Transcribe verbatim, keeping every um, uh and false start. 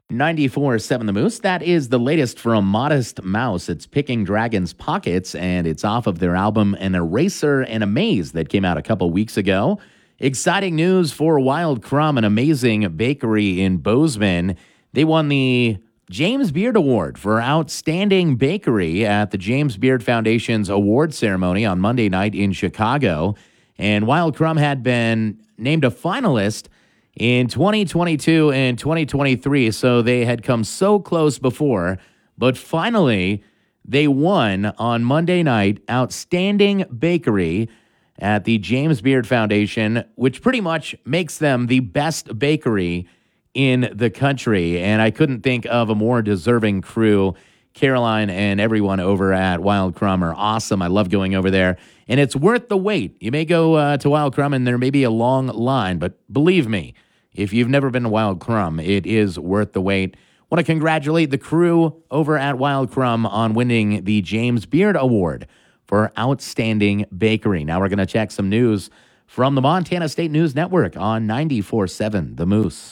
ninety-four point seven The Moose. That is the latest from Modest Mouse. It's Picking Dragons Pockets, and it's off of their album An Eraser and a Maze that came out a couple weeks ago. Exciting news for Wild Crumb, an amazing bakery in Bozeman. They won the James Beard Award for Outstanding Bakery at the James Beard Foundation's award ceremony on Monday night in Chicago. And Wild Crumb had been named a finalist in twenty twenty-two and twenty twenty-three, so they had come so close before, but finally they won on Monday night, Outstanding Bakery at the James Beard Foundation, which pretty much makes them the best bakery in the country. And I couldn't think of a more deserving crew. Caroline and everyone over at Wild Crumb are awesome. I love going over there, and it's worth the wait. You may go uh, to Wild Crumb, and there may be a long line, but believe me, if you've never been to Wild Crumb, it is worth the wait. Want to congratulate the crew over at Wild Crumb on winning the James Beard Award for Outstanding Bakery. Now we're going to check some news from the Montana State News Network on ninety-four point seven The Moose.